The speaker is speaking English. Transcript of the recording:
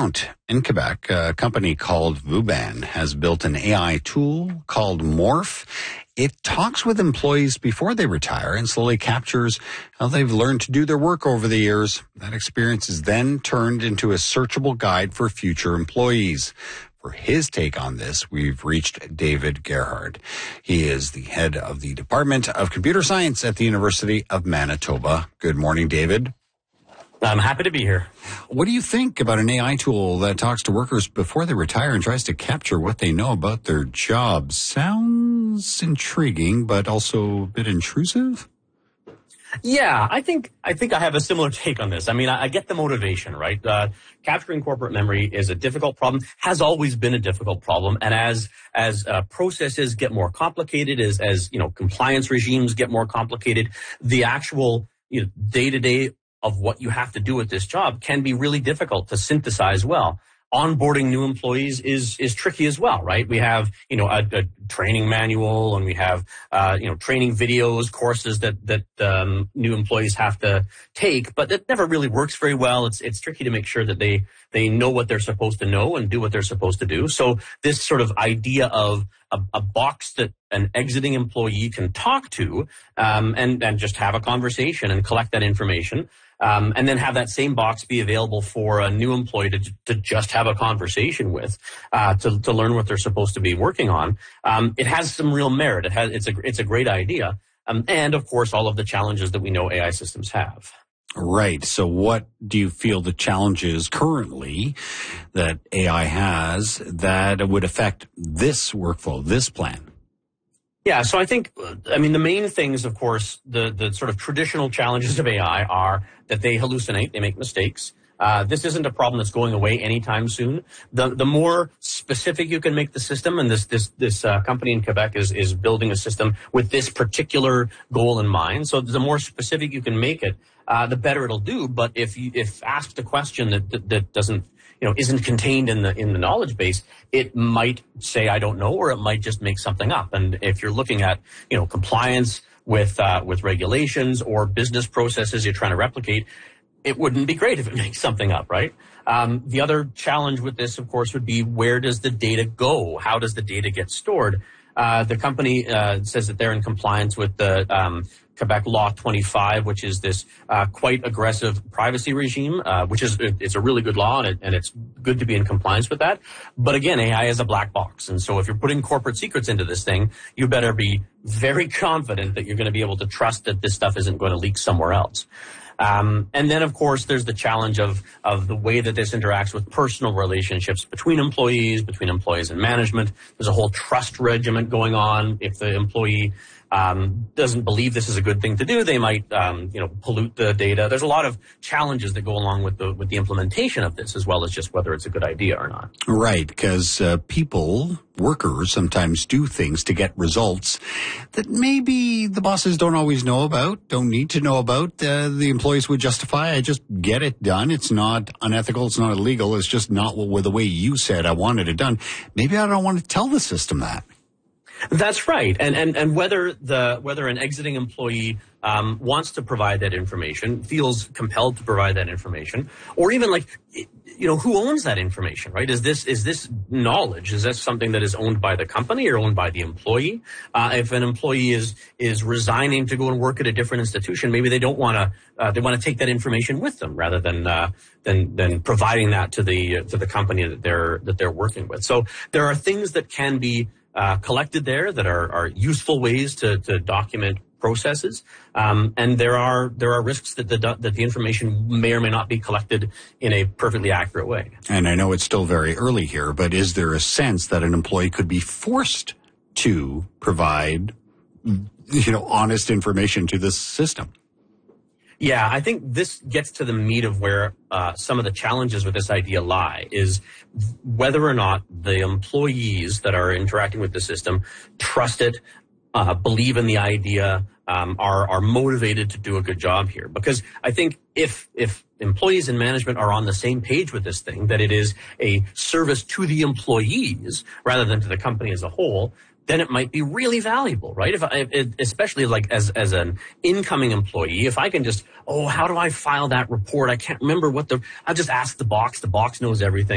Vermont, in Quebec, a company called Vuban has built an AI tool called Morph. It talks with employees before they retire and slowly captures how they've learned to do their work over the years. That experience is then turned into a searchable guide for future employees. For his take on this, we've reached David Gerhard. He is the head of the Department of Computer Science at the University of Manitoba. Good morning, David. I'm happy to be here. What do you think about an AI tool that talks to workers before they retire and tries to capture what they know about their jobs? Sounds intriguing, but also a bit intrusive. Yeah, I think I have a similar take on this. I mean, I get the motivation, right? Capturing corporate memory is a difficult problem, has always been a difficult problem. And as processes get more complicated, as compliance regimes get more complicated, the actual day-to-day of what you have to do with this job can be really difficult to synthesize well. Onboarding new employees is tricky as well, right? We have, a training manual, and we have, training videos, courses that new employees have to take, but it never really works very well. It's tricky to make sure that they know what they're supposed to know and do what they're supposed to do. So this sort of idea of a box that an exiting employee can talk to, and just have a conversation and collect that information. And then have that same box be available for a new employee to just have a conversation with, to learn what they're supposed to be working on. It has some real merit. It's a great idea. And of course, all of the challenges that we know AI systems have. Right. So what do you feel the challenges currently that AI has that would affect this workflow, this plan? Yeah, so I think, the main things, of course, the sort of traditional challenges of AI are that they hallucinate, they make mistakes. This isn't a problem that's going away anytime soon. The more specific you can make the system, and this company in Quebec is building a system with this particular goal in mind. So the more specific you can make it, the better it'll do. But if asked a question that doesn't, isn't contained in the knowledge base, it might say, I don't know, or it might just make something up. And if you're looking at, compliance with regulations or business processes you're trying to replicate, it wouldn't be great if it makes something up, right? The other challenge with this, of course, would be, where does the data go? How does the data get stored? The company says that they're in compliance with the Quebec Law 25, which is this quite aggressive privacy regime, it's a really good law, and it's good to be in compliance with that. But again, AI is a black box. And so if you're putting corporate secrets into this thing, you better be very confident that you're going to be able to trust that this stuff isn't going to leak somewhere else. And then, of course, there's the challenge of the way that this interacts with personal relationships between employees and management. There's a whole trust regiment going on. If the employee doesn't believe this is a good thing to do, they might, pollute the data. There's a lot of challenges that go along with the implementation of this, as well as just whether it's a good idea or not. Right, because workers sometimes do things to get results that maybe the bosses don't always know about, don't need to know about. The employees would justify, I just get it done. It's not unethical, it's not illegal, it's just not the way you said I wanted it done. Maybe I don't want to tell the system that. That's right. And whether an exiting employee wants to provide that information, feels compelled to provide that information, or even who owns that information, right? Is this knowledge? Is this something that is owned by the company or owned by the employee? If an employee is resigning to go and work at a different institution, maybe they don't want to. They want to take that information with them rather than providing that to the company that they're working with. So there are things that can be collected there that are useful ways to document processes, and there are risks that the information may or may not be collected in a perfectly accurate way. And I know it's still very early here, but is there a sense that an employee could be forced to provide, honest information to this system? Yeah, I think this gets to the meat of where some of the challenges with this idea lie, is whether or not the employees that are interacting with the system trust it, believe in the idea, are motivated to do a good job here. Because I think if employees and management are on the same page with this thing, that it is a service to the employees rather than to the company as a whole, then it might be really valuable, right? Especially as an incoming employee, if I can just, how do I file that report? I can't remember I'll just ask the box. The box knows everything.